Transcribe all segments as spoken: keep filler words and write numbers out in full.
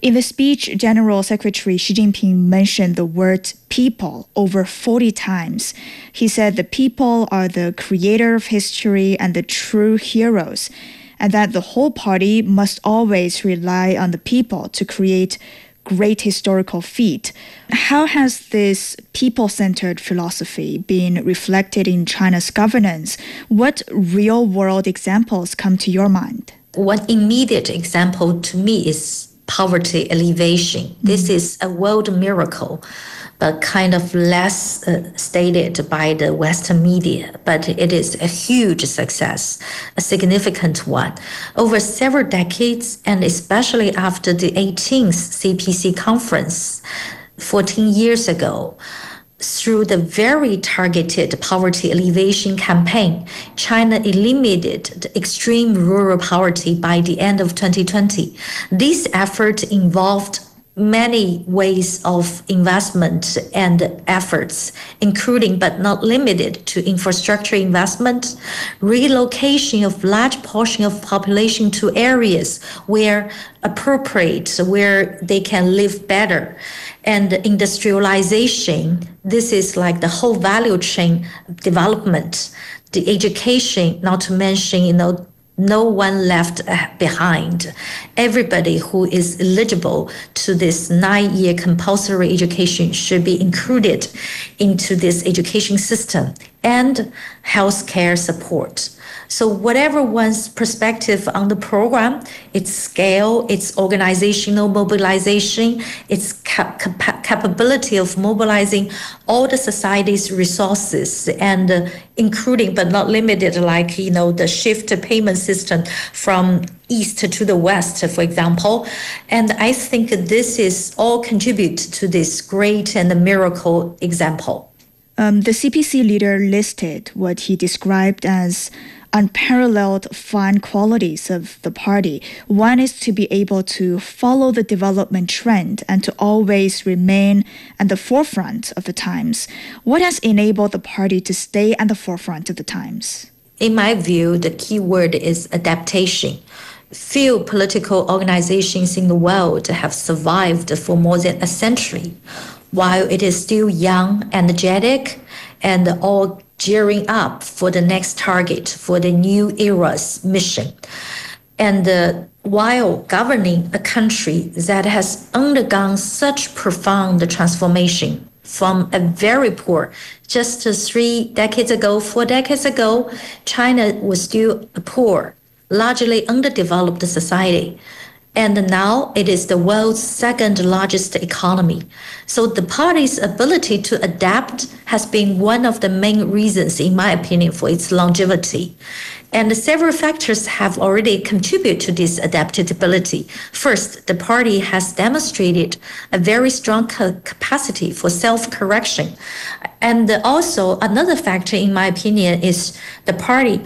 In the speech, General Secretary Xi Jinping mentioned the word people over forty times. He said the people are the creator of history and the true heroes, and that the whole party must always rely on the people to create great historical feat. How has this people-centered philosophy been reflected in China's governance? What real-world examples come to your mind? One immediate example to me is poverty alleviation. Mm-hmm. This is a world miracle, but kind of less uh, stated by the Western media. But it is a huge success, a significant one. Over several decades, and especially after the eighteenth C P C conference fourteen years ago, through the very targeted poverty alleviation campaign, China eliminated the extreme rural poverty by the end of twenty twenty. This effort involved many ways of investment and efforts, including but not limited to infrastructure investment, relocation of large portion of population to areas where appropriate, where they can live better, and industrialization. This is like the whole value chain development, the education, not to mention, you know, no one left behind. Everybody who is eligible to this nine-year compulsory education should be included into this education system and healthcare support. So whatever one's perspective on the program, its scale, its organizational mobilization, its cap- cap- capability of mobilizing all the society's resources, and uh, including but not limited, like, you know, the shift payment system from east to the west, for example. And I think this is all contribute to this great and miracle example. Um, the C P C leader listed what he described as unparalleled fine qualities of the party. One is to be able to follow the development trend and to always remain at the forefront of the times. What has enabled the party to stay at the forefront of the times? In my view, the key word is adaptation. Few political organizations in the world have survived for more than a century, while it is still young, energetic, and all gearing up for the next target, for the new era's mission. And uh, while governing a country that has undergone such profound transformation from a very poor, just three decades ago, four decades ago, China was still a poor, largely underdeveloped society. And now it is the world's second largest economy. So the party's ability to adapt has been one of the main reasons, in my opinion, for its longevity. And several factors have already contributed to this adaptability. First, the party has demonstrated a very strong capacity for self-correction. And also another factor, in my opinion, is the party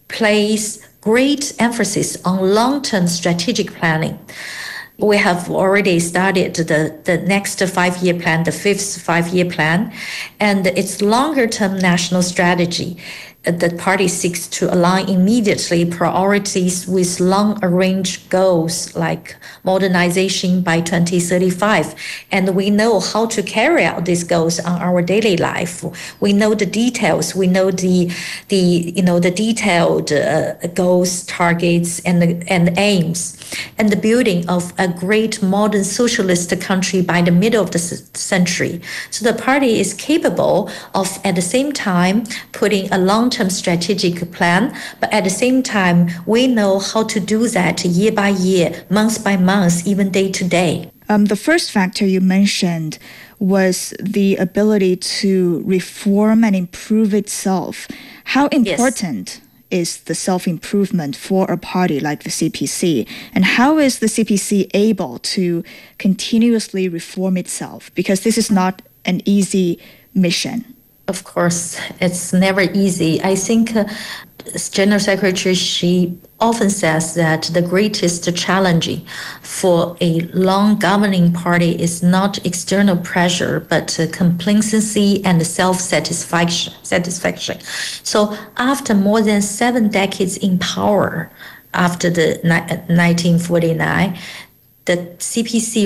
plays great emphasis on long-term strategic planning. We have already started the, the next five-year plan, the fifth five-year plan, and its longer-term national strategy. The party seeks to align immediately priorities with long-range goals like modernization by twenty thirty-five. And we know how to carry out these goals on our daily life. We know the details. We know the, the you know, the detailed uh, goals, targets, and, and aims. And the building of a great modern socialist country by the middle of the century. So the party is capable of, at the same time, putting a long-term strategic plan, but at the same time, we know how to do that year by year, month by month, even day to day. Um, the first factor you mentioned was the ability to reform and improve itself. How important yes. is the self-improvement for a party like the C P C? And how is the C P C able to continuously reform itself? Because this is not an easy mission. Of course, it's never easy. I think uh, General Secretary Xi often says that the greatest challenge for a long governing party is not external pressure, but uh, complacency and self-satisfaction. Satisfaction. So after more than seven decades in power, after the ni- nineteen forty-nine, the C P C